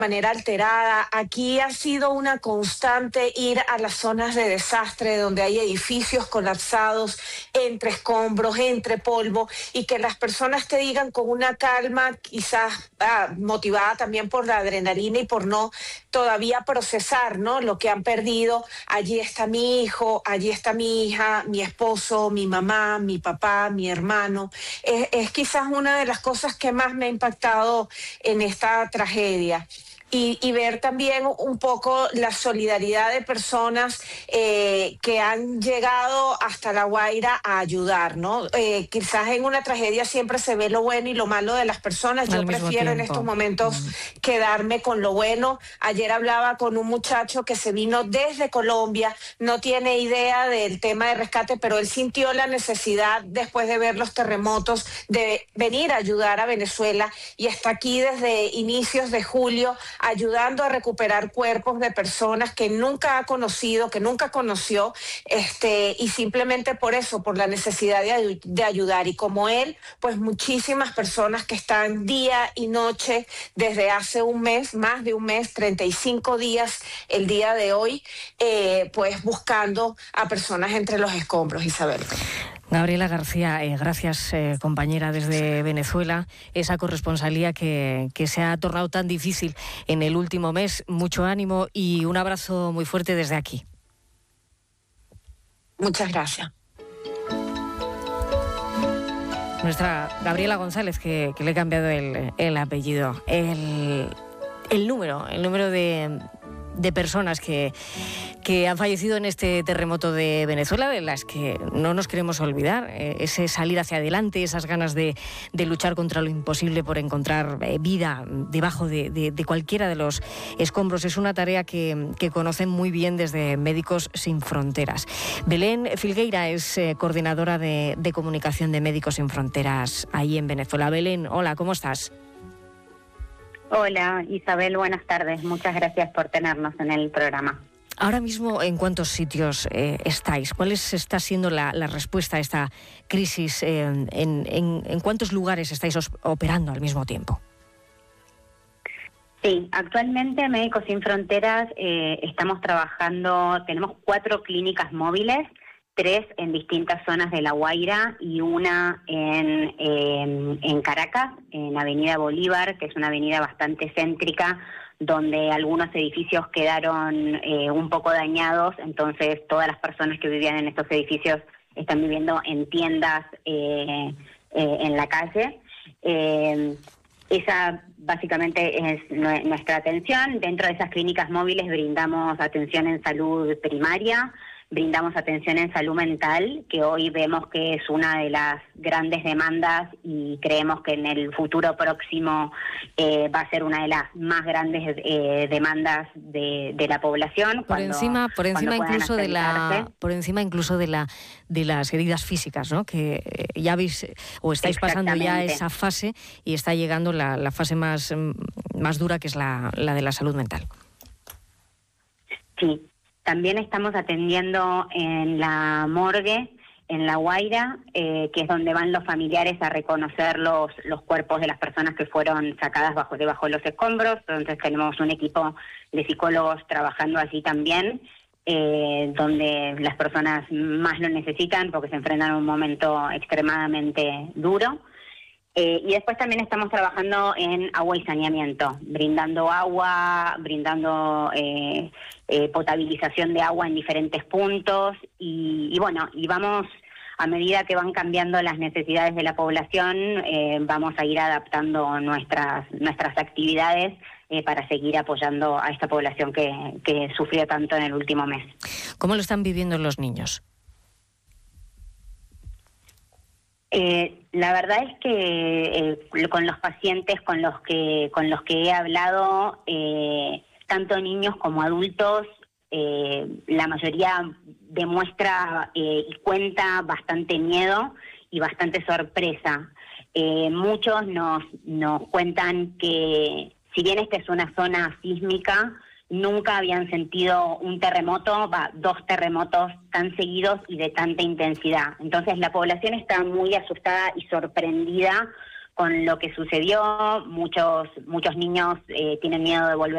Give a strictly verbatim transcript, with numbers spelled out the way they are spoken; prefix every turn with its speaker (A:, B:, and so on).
A: manera alterada. Aquí ha sido una constante ir a las zonas de desastre donde hay edificios colapsados, entre escombros, entre polvo, y que las personas te digan con una calma, quizás ah, motivada también por la adrenalina y por no todavía procesar, ¿no?, lo que han perdido. Allí está mi hijo, allí está mi hija, mi esposo, mi mamá, mi papá, mi hermano. Es, es quizás una de las cosas que más me ha impactado en esta tragedia. Y, y ver también un poco la solidaridad de personas eh, que han llegado hasta La Guaira a ayudar, ¿no? Eh, quizás en una tragedia siempre se ve lo bueno y lo malo de las personas. Yo prefiero en estos momentos mm. quedarme con lo bueno. Ayer hablaba con un muchacho que se vino desde Colombia, no tiene idea del tema de rescate, pero él sintió la necesidad, después de ver los terremotos, de venir a ayudar a Venezuela, y está aquí desde inicios de julio, ayudando a recuperar cuerpos de personas que nunca ha conocido, que nunca conoció, este, y simplemente por eso, por la necesidad de, de ayudar. Y como él, pues muchísimas personas que están día y noche desde hace un mes, más de un mes, treinta y cinco días el día de hoy, eh, pues buscando a personas entre los escombros, Isabel.
B: Gabriela García, eh, gracias, eh, compañera desde Venezuela. Esa corresponsalía que, que se ha tornado tan difícil en el último mes. Mucho ánimo y un abrazo muy fuerte desde aquí.
A: Muchas gracias.
B: Nuestra Gabriela González, que, que le he cambiado el, el apellido. El, el número, el número de... de personas que, que han fallecido en este terremoto de Venezuela, de las que no nos queremos olvidar, eh, ese salir hacia adelante, esas ganas de, de luchar contra lo imposible por encontrar eh, vida debajo de, de, de cualquiera de los escombros. Es una tarea que, que conocen muy bien desde Médicos Sin Fronteras. Belén Filgueira es eh, coordinadora de, de comunicación de Médicos Sin Fronteras ahí en Venezuela. Belén, hola, ¿cómo estás?
C: Hola, Isabel, buenas tardes. Muchas gracias por tenernos en el programa.
B: Ahora mismo, ¿en cuántos sitios eh, estáis? ¿Cuál es, está siendo la, la respuesta a esta crisis? Eh, en, en, ¿En cuántos lugares estáis os, operando al mismo tiempo?
C: Sí, actualmente Médicos Sin Fronteras eh, estamos trabajando, tenemos cuatro clínicas móviles, tres en distintas zonas de La Guaira y una en, en, en Caracas, en Avenida Bolívar, que es una avenida bastante céntrica, donde algunos edificios quedaron eh, un poco dañados, entonces todas las personas que vivían en estos edificios están viviendo en tiendas eh, eh, en la calle. Eh, esa básicamente es nuestra atención. Dentro de esas clínicas móviles brindamos atención en salud primaria, brindamos atención en salud mental, que hoy vemos que es una de las grandes demandas y creemos que en el futuro próximo eh, va a ser una de las más grandes eh, demandas de, de la población.
B: Por
C: cuando,
B: encima, por encima incluso de la, por encima incluso de la, de las heridas físicas, ¿no? Que ya habéis o estáis pasando ya esa fase y está llegando la, la fase más más dura, que es la, la de la salud mental.
C: Sí. También estamos atendiendo en la morgue, en La Guaira, eh, que es donde van los familiares a reconocer los, los cuerpos de las personas que fueron sacadas bajo debajo de los escombros. Entonces tenemos un equipo de psicólogos trabajando allí también, eh, donde las personas más lo necesitan porque se enfrentan a un momento extremadamente duro. Eh, y después también estamos trabajando en agua y saneamiento, brindando agua, brindando eh, eh, potabilización de agua en diferentes puntos y, y bueno, y vamos, a medida que van cambiando las necesidades de la población, eh, vamos a ir adaptando nuestras nuestras actividades eh, para seguir apoyando a esta población que, que sufrió tanto en el último mes.
B: ¿Cómo lo están viviendo los niños?
C: Eh, la verdad es que eh, con los pacientes con los que con los que he hablado, eh, tanto niños como adultos, eh, la mayoría demuestra eh, y cuenta bastante miedo y bastante sorpresa. Eh, muchos nos nos cuentan que si bien esta es una zona sísmica, nunca habían sentido un terremoto, va, dos terremotos tan seguidos y de tanta intensidad. Entonces la población está muy asustada y sorprendida con lo que sucedió. Muchos muchos niños eh, tienen miedo de volver